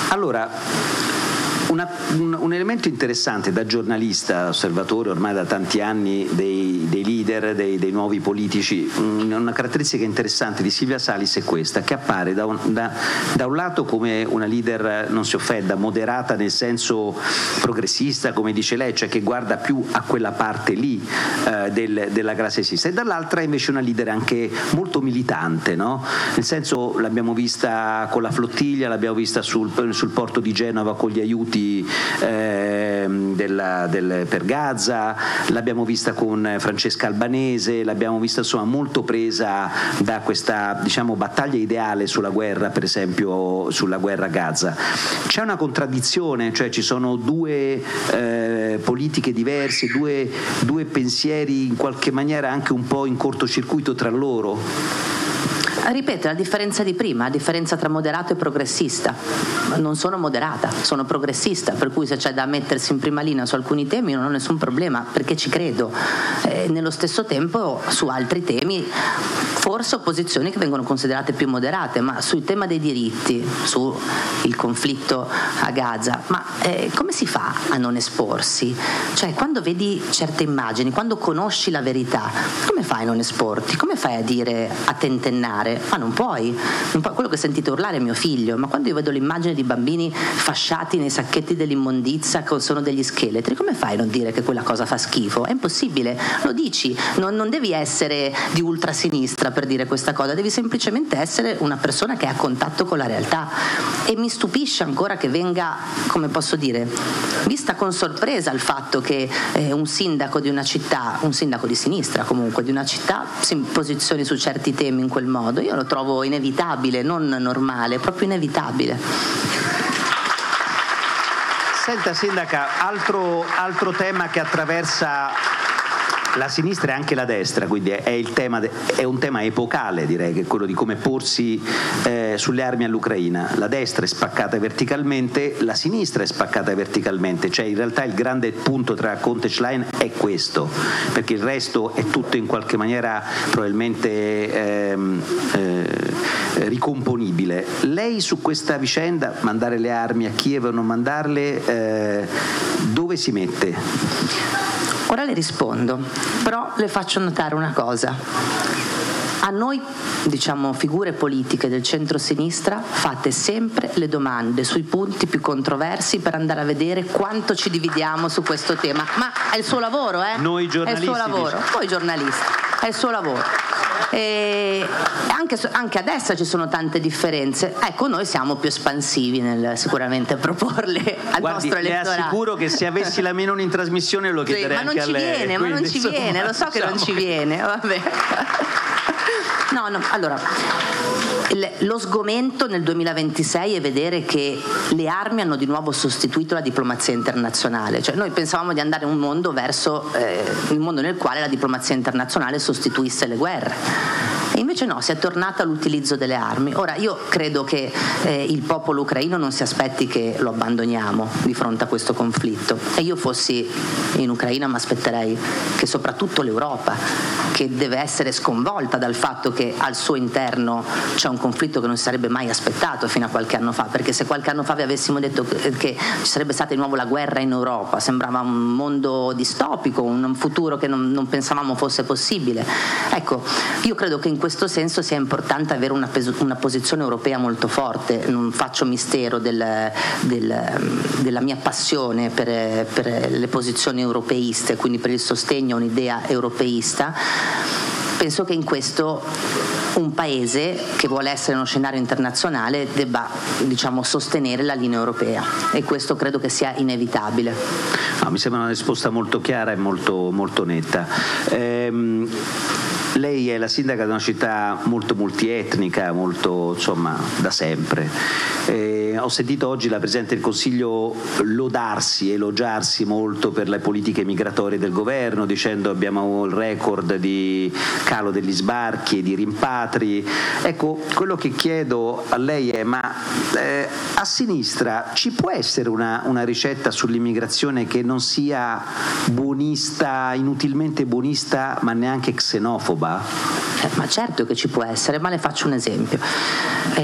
Allora, un elemento interessante da giornalista, osservatore ormai da tanti anni dei leader, dei nuovi politici, una caratteristica interessante di Silvia Salis è questa, che appare da un lato come una leader, non si offenda, moderata nel senso progressista, come dice lei, cioè che guarda più a quella parte lì della classe sinistra, e dall'altra invece una leader anche molto militante, no? Nel senso, l'abbiamo vista con la flottiglia, l'abbiamo vista sul porto di Genova con gli aiuti per Gaza, l'abbiamo vista con Francesca Albanese, l'abbiamo vista insomma molto presa da questa, diciamo, battaglia ideale sulla guerra, per esempio sulla guerra a Gaza. C'è una contraddizione, cioè ci sono due politiche diverse, due pensieri in qualche maniera anche un po' in cortocircuito tra loro. Ripeto, la differenza di prima, la differenza tra moderato e progressista. Non sono moderata, sono progressista, per cui se c'è da mettersi in prima linea su alcuni temi non ho nessun problema, perché ci credo. Nello stesso tempo su altri temi forse ho posizioni che vengono considerate più moderate, ma sul tema dei diritti, sul conflitto a Gaza, ma come si fa a non esporsi? Cioè, quando vedi certe immagini, quando conosci la verità, come fai a non esporti? Come fai a dire, a tentennare? Ma non puoi. Quello che sentite urlare è mio figlio, ma quando io vedo l'immagine di bambini fasciati nei sacchetti dell'immondizia che sono degli scheletri, come fai a non dire che quella cosa fa schifo? È impossibile, lo dici, non devi essere di ultrasinistra per dire questa cosa, devi semplicemente essere una persona che ha contatto con la realtà. E mi stupisce ancora che venga, come posso dire, vista con sorpresa il fatto che un sindaco di una città, un sindaco di sinistra comunque di una città, si posizioni su certi temi in quel modo. Io lo trovo inevitabile, non normale, proprio inevitabile. Senta sindaca, altro tema che attraversa la sinistra e anche la destra, quindi è un tema epocale, direi, che è quello di come porsi sulle armi all'Ucraina. La destra è spaccata verticalmente, la sinistra è spaccata verticalmente, cioè in realtà il grande punto tra Conte e Schlein è questo, perché il resto è tutto in qualche maniera probabilmente ricomponibile. Lei su questa vicenda, mandare le armi a Kiev o non mandarle, dove si mette? Ora le rispondo, però le faccio notare una cosa. A noi, diciamo, figure politiche del centro-sinistra, fate sempre le domande sui punti più controversi per andare a vedere quanto ci dividiamo su questo tema. Ma è il suo lavoro, eh? Noi giornalisti. È il suo lavoro, voi giornalisti, è il suo lavoro. E anche a destra ci sono tante differenze. Ecco, noi siamo più espansivi nel sicuramente proporle al nostro elettorato. Le assicuro che se avessi la Meloni in trasmissione lo chiederei anche a lei. Ma non ci viene, lo so che non ci viene, vabbè. No, allora, lo sgomento nel 2026 è vedere che le armi hanno di nuovo sostituito la diplomazia internazionale. Cioè, noi pensavamo di andare in un mondo verso il mondo nel quale la diplomazia internazionale sostituisse le guerre. E invece no, si è tornata all'utilizzo delle armi. Ora, io credo che il popolo ucraino non si aspetti che lo abbandoniamo di fronte a questo conflitto. E io fossi in Ucraina mi aspetterei che soprattutto l'Europa, che deve essere sconvolta dal fatto che al suo interno c'è un conflitto che non si sarebbe mai aspettato fino a qualche anno fa, perché se qualche anno fa vi avessimo detto che ci sarebbe stata di nuovo la guerra in Europa, sembrava un mondo distopico, un futuro che non pensavamo fosse possibile. Ecco, io credo che in questo senso sia importante avere una posizione europea molto forte. Non faccio mistero della mia passione per le posizioni europeiste, quindi per il sostegno a un'idea europeista. Penso che in questo un paese che vuole essere uno scenario internazionale debba, diciamo, sostenere la linea europea, e questo credo che sia inevitabile. Mi sembra una risposta molto chiara e molto, molto netta. Lei è la sindaca di una città molto multietnica, molto, insomma, da sempre. Ho sentito oggi la Presidente del Consiglio elogiarsi molto per le politiche migratorie del governo, dicendo abbiamo il record di calo degli sbarchi e di rimpatri. Ecco, quello che chiedo a lei è, a sinistra ci può essere una ricetta sull'immigrazione che non sia buonista, inutilmente buonista, ma neanche xenofoba? Ma certo che ci può essere, ma le faccio un esempio.